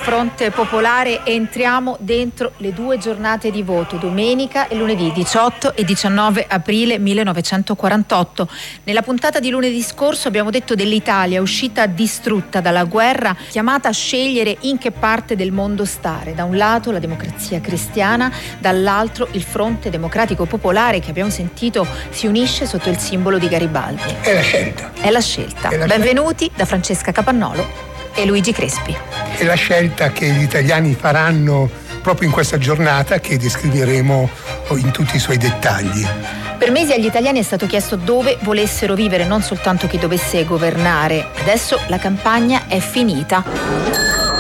Fronte Popolare entriamo dentro le due giornate di voto, domenica e lunedì 18 e 19 aprile 1948. Nella puntata di lunedì scorso abbiamo detto dell'Italia uscita distrutta dalla guerra, chiamata a scegliere in che parte del mondo stare. Da un lato la democrazia cristiana, dall'altro il Fronte Democratico Popolare che abbiamo sentito si unisce sotto il simbolo di Garibaldi. È la scelta. È la scelta. Benvenuti da Francesca Capannolo e Luigi Crespi. È la scelta che gli italiani faranno proprio in questa giornata che descriveremo in tutti i suoi dettagli. Per mesi agli italiani è stato chiesto dove volessero vivere, non soltanto chi dovesse governare. Adesso la campagna è finita.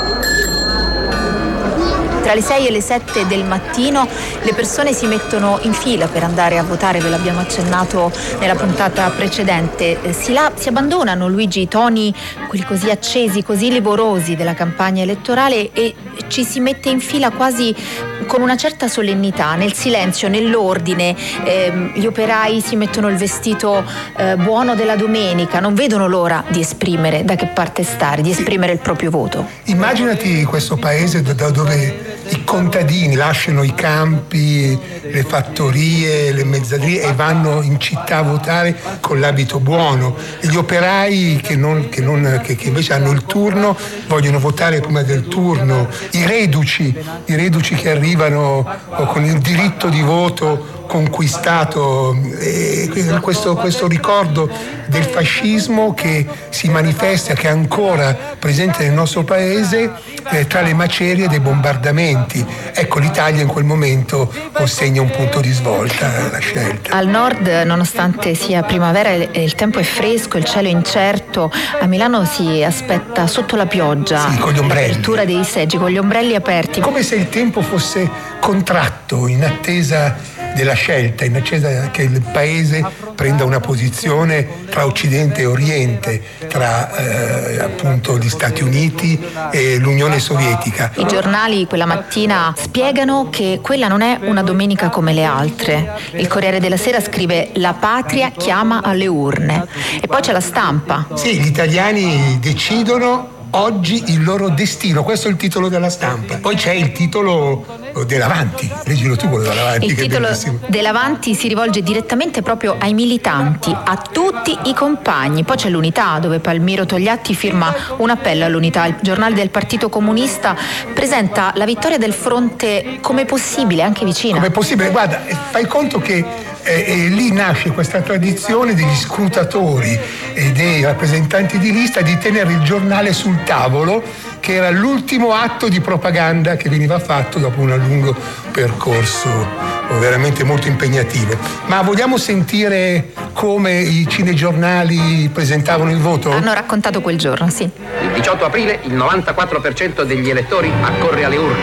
Tra le 6 e le 7 del mattino le persone si mettono in fila per andare a votare, ve l'abbiamo accennato nella puntata precedente. Si abbandonano, Luigi, i toni, quelli così accesi, così livorosi della campagna elettorale e ci si mette in fila quasi con una certa solennità, nel silenzio, nell'ordine. Gli operai si mettono il vestito buono della domenica, non vedono l'ora di esprimere da che parte stare, di esprimere il proprio voto. Immaginati questo paese dove i contadini lasciano i campi, le fattorie, le mezzadrie e vanno in città a votare con l'abito buono. E gli operai che invece hanno il turno vogliono votare prima del turno. I reduci che arrivano con il diritto di voto conquistato, questo ricordo del fascismo che si manifesta, che è ancora presente nel nostro paese tra le macerie dei bombardamenti. Ecco, l'Italia in quel momento segna un punto di svolta, la scelta. Al nord, nonostante sia primavera e il tempo è fresco, il cielo è incerto, a Milano si aspetta sotto la pioggia, sì, con gli ombrelli, l'apertura dei seggi, con gli ombrelli aperti. Come se il tempo fosse contratto in attesa della scelta, in attesa che il paese prenda una posizione tra Occidente e Oriente, tra appunto gli Stati Uniti e l'Unione Sovietica. I giornali quella mattina spiegano che quella non è una domenica come le altre. Il Corriere della Sera scrive: la patria chiama alle urne. E poi c'è la Stampa. Sì, gli italiani decidono oggi il loro destino, questo è il titolo della Stampa. Poi c'è il titolo dell'Avanti, leggilo tu quello dell'Avanti. Il titolo dell'Avanti si rivolge direttamente proprio ai militanti, a tutti i compagni. Poi c'è l'Unità, dove Palmiro Togliatti firma un appello all'unità. Il giornale del Partito Comunista presenta la vittoria del fronte come possibile, anche vicina. Come possibile, guarda, fai conto che lì nasce questa tradizione degli scrutatori e dei rappresentanti di lista di tenere il giornale sul tavolo, che era l'ultimo atto di propaganda che veniva fatto dopo un lungo percorso veramente molto impegnativo. Ma vogliamo sentire come i cinegiornali presentavano il voto? Hanno raccontato quel giorno, sì. Il 18 aprile il 94% degli elettori accorre alle urne.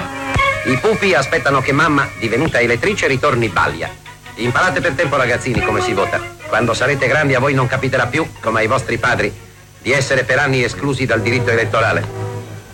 I pupi aspettano che mamma, divenuta elettrice, ritorni balia. Imparate per tempo, ragazzini, come si vota. Quando sarete grandi a voi non capiterà più, come ai vostri padri, di essere per anni esclusi dal diritto elettorale.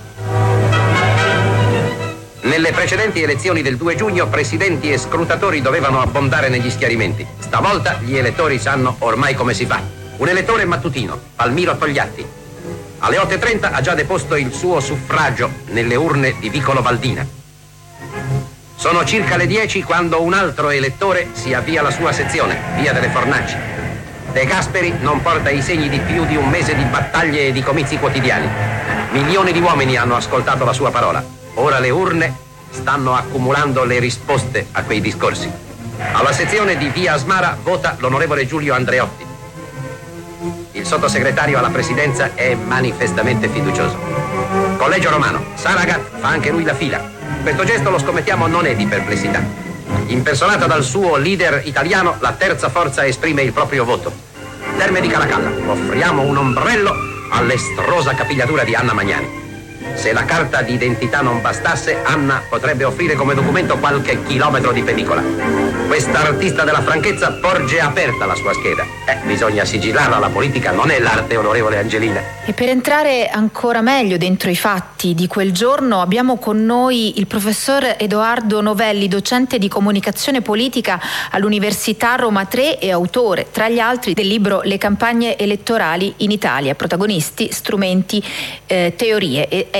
Nelle precedenti elezioni del 2 giugno, presidenti e scrutatori dovevano abbondare negli schieramenti. Stavolta gli elettori sanno ormai come si fa. Un elettore mattutino, Palmiro Togliatti, alle 8:30 ha già deposto il suo suffragio nelle urne di Vicolo Valdina. Sono circa le 10 quando un altro elettore si avvia alla sua sezione, via delle Fornaci. De Gasperi non porta i segni di più di un mese di battaglie e di comizi quotidiani. Milioni di uomini hanno ascoltato la sua parola. Ora le urne stanno accumulando le risposte a quei discorsi. Alla sezione di via Asmara vota l'onorevole Giulio Andreotti. Il sottosegretario alla presidenza è manifestamente fiducioso. Collegio Romano, Saragat fa anche lui la fila. Questo gesto, lo scommettiamo, non è di perplessità. Impersonata dal suo leader italiano, la terza forza esprime il proprio voto. Terme di Caracalla, offriamo un ombrello all'estrosa capigliatura di Anna Magnani. Se la carta di identità non bastasse, Anna potrebbe offrire come documento qualche chilometro di pellicola. Questa artista della franchezza porge aperta la sua scheda. Bisogna sigillarla, la politica non è l'arte, onorevole Angelina. E per entrare ancora meglio dentro i fatti di quel giorno abbiamo con noi il professor Edoardo Novelli, docente di comunicazione politica all'Università Roma III e autore, tra gli altri, del libro Le campagne elettorali in Italia, protagonisti, strumenti, teorie, edito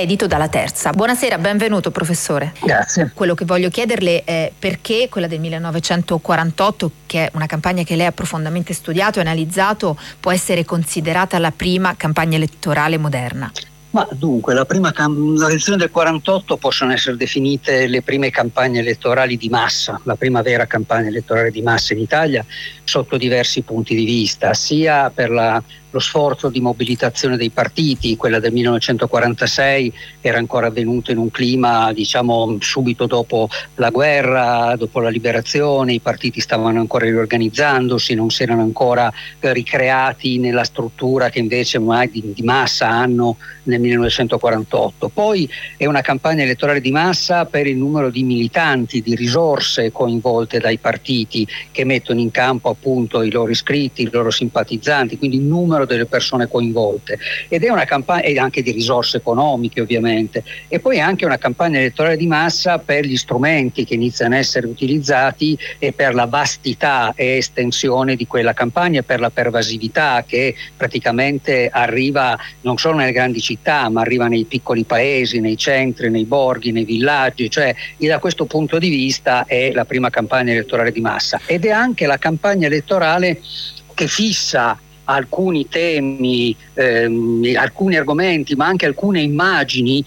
inedito dalla Terza. Buonasera, benvenuto professore. Grazie. Quello che voglio chiederle è perché quella del 1948, che è una campagna che lei ha profondamente studiato e analizzato, può essere considerata la prima campagna elettorale moderna. Ma dunque, la elezione del 48 possono essere definite le prime campagne elettorali di massa, la prima vera campagna elettorale di massa in Italia, sotto diversi punti di vista, sia per lo sforzo di mobilitazione dei partiti. Quella del 1946 era ancora avvenuta in un clima, diciamo, subito dopo la guerra, dopo la liberazione, i partiti stavano ancora riorganizzandosi, non si erano ancora ricreati nella struttura che invece di massa hanno nel 1948. Poi è una campagna elettorale di massa per il numero di militanti, di risorse coinvolte dai partiti, che mettono in campo appunto i loro iscritti, i loro simpatizzanti, quindi il numero delle persone coinvolte, ed è una campagna, e anche di risorse economiche ovviamente, e poi anche una campagna elettorale di massa per gli strumenti che iniziano a essere utilizzati e per la vastità e estensione di quella campagna, per la pervasività che praticamente arriva non solo nelle grandi città, ma arriva nei piccoli paesi, nei centri, nei borghi, nei villaggi. Cioè, da questo punto di vista è la prima campagna elettorale di massa, ed è anche la campagna elettorale che fissa alcuni temi, alcuni argomenti, ma anche alcune immagini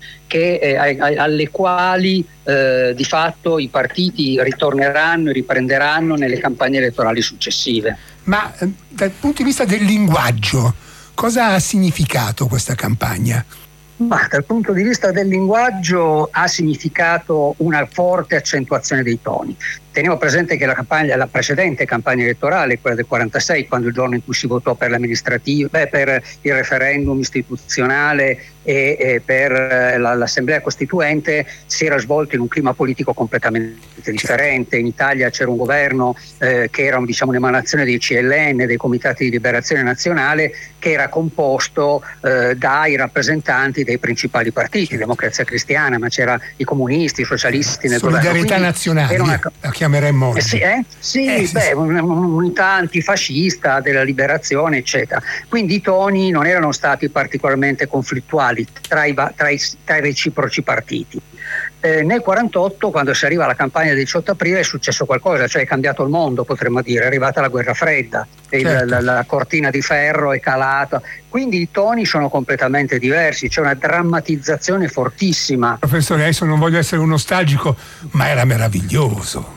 alle quali di fatto i partiti ritorneranno e riprenderanno nelle campagne elettorali successive. Ma dal punto di vista del linguaggio, cosa ha significato questa campagna? Ma dal punto di vista del linguaggio ha significato una forte accentuazione dei toni. Teniamo presente che la precedente campagna elettorale, quella del 46, quando il giorno in cui si votò per per il referendum istituzionale e per l'Assemblea Costituente, si era svolto in un clima politico completamente differente. In Italia c'era un governo che era, diciamo, un'emanazione dei CLN, dei Comitati di Liberazione Nazionale, che era composto dai rappresentanti dei principali partiti, Democrazia Cristiana, ma c'era i comunisti, i socialisti nel Solidarietà governo. Nazionale. La chiameremmo oggi. Sì. Un'unità antifascista della liberazione, eccetera. Quindi i toni non erano stati particolarmente conflittuali tra i reciproci partiti. Nel 48, quando si arriva alla campagna del 18 aprile, è successo qualcosa, cioè è cambiato il mondo, potremmo dire, è arrivata la guerra fredda, certo. La cortina di ferro è calata, quindi i toni sono completamente diversi, c'è una drammatizzazione fortissima. Professore, adesso non voglio essere un nostalgico, ma era meraviglioso.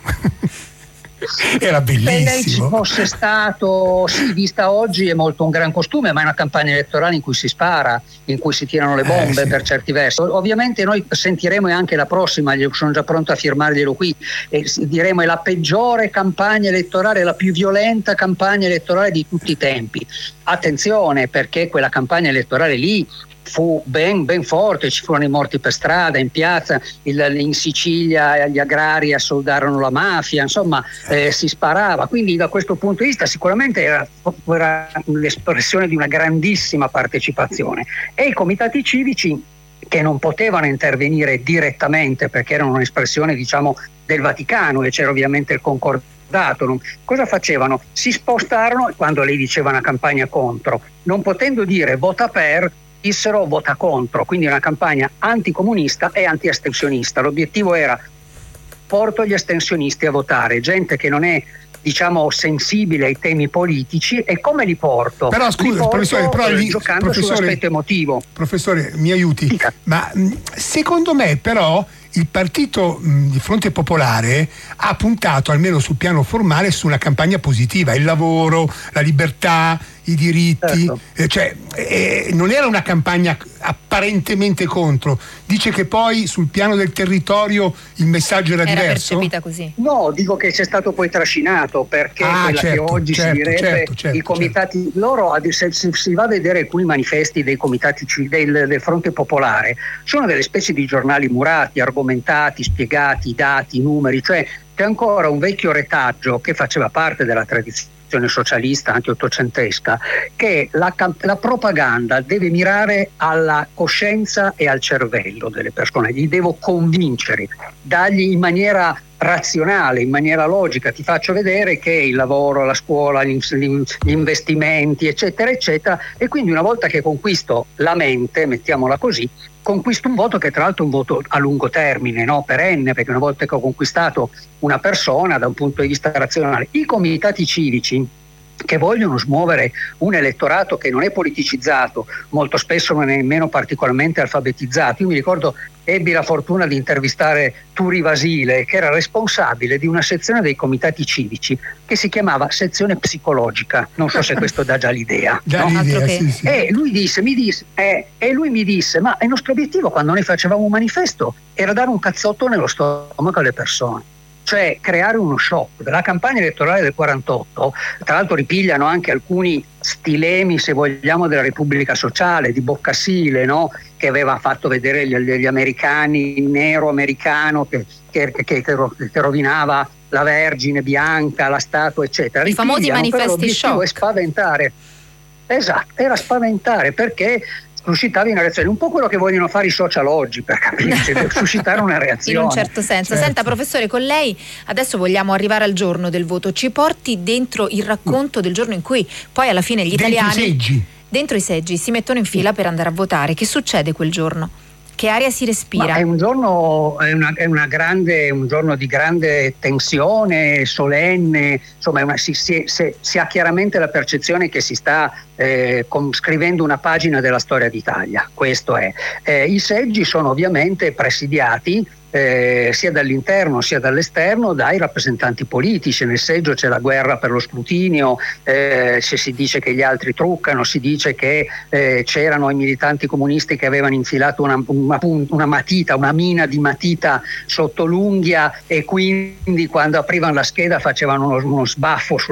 Era bellissimo. Se lei ci fosse stato, sì, vista oggi è molto un gran costume, ma è una campagna elettorale in cui si spara, in cui si tirano le bombe, sì, per certi versi. Ovviamente noi sentiremo anche la prossima, sono già pronto a firmarglielo qui, e diremo è la peggiore campagna elettorale, la più violenta campagna elettorale di tutti i tempi. Attenzione, perché quella campagna elettorale lì fu ben forte, ci furono i morti per strada, in piazza, in Sicilia gli agrari assoldarono la mafia, insomma si sparava, quindi da questo punto di vista sicuramente era l'espressione di una grandissima partecipazione, e i comitati civici, che non potevano intervenire direttamente perché erano un'espressione, diciamo, del Vaticano, e c'era ovviamente il concordato. Cosa facevano? Si spostarono quando lei diceva una campagna contro, non potendo dire vota per, dissero vota contro, quindi una campagna anticomunista e anti-astensionista. L'obiettivo era: porto gli astensionisti a votare, gente che non è, diciamo, sensibile ai temi politici, e come li porto? Però scusa, professore, giocando sull'aspetto emotivo. Professore, mi aiuti, Dica. Ma secondo me però il partito di Fronte Popolare ha puntato, almeno sul piano formale, su una campagna positiva: il lavoro, la libertà, i diritti, certo. Non era una campagna apparentemente contro. Dice che poi sul piano del territorio il messaggio era diverso? Percepita così? No, dico che c'è stato poi trascinato, perché quella che oggi si direbbe i comitati, loro, se si va a vedere alcuni manifesti dei comitati del Fronte Popolare, sono delle specie di giornali murati, argomentati, spiegati, dati, numeri, cioè c'è ancora un vecchio retaggio che faceva parte della tradizione socialista anche ottocentesca, che la propaganda deve mirare alla coscienza e al cervello delle persone, li devo convincere, dargli in maniera razionale, in maniera logica: ti faccio vedere che il lavoro, la scuola, gli investimenti, eccetera eccetera, e quindi una volta che conquisto la mente, mettiamola così, conquisto un voto che tra l'altro è un voto a lungo termine, no? Perenne, perché una volta che ho conquistato una persona da un punto di vista razionale, i comitati civici che vogliono smuovere un elettorato che non è politicizzato, molto spesso non è nemmeno particolarmente alfabetizzato. Io mi ricordo, ebbi la fortuna di intervistare Turi Vasile, che era responsabile di una sezione dei comitati civici che si chiamava sezione psicologica, non so se questo dà già l'idea. Dà no? l'idea, sì, sì. E lui mi disse, ma il nostro obiettivo quando noi facevamo un manifesto era dare un cazzotto nello stomaco alle persone, cioè creare uno shock. La campagna elettorale del 48, tra l'altro ripigliano anche alcuni stilemi, se vogliamo, della Repubblica Sociale, di Boccasile, no? Che aveva fatto vedere gli americani, il nero americano che rovinava la Vergine bianca, la statua, eccetera. I famosi manifesti shock. È spaventare. Esatto, era spaventare, perché suscitavi una reazione, un po' quello che vogliono fare i social oggi, per capirci, per suscitare una reazione. In un certo senso. Certo. Senta, professore, con lei adesso vogliamo arrivare al giorno del voto. Ci porti dentro il racconto del giorno in cui poi alla fine gli italiani dentro i seggi si mettono in fila per andare a votare. Che succede quel giorno? Che aria si respira? Ma è un giorno, un giorno di grande tensione, solenne, insomma si ha chiaramente la percezione che si sta scrivendo una pagina della storia d'Italia. Questo è. I seggi sono ovviamente presidiati sia dall'interno sia dall'esterno dai rappresentanti politici. Nel seggio c'è la guerra per lo scrutinio, si dice che gli altri truccano, si dice che c'erano i militanti comunisti che avevano infilato una matita, una mina di matita sotto l'unghia, e quindi quando aprivano la scheda facevano uno sbaffo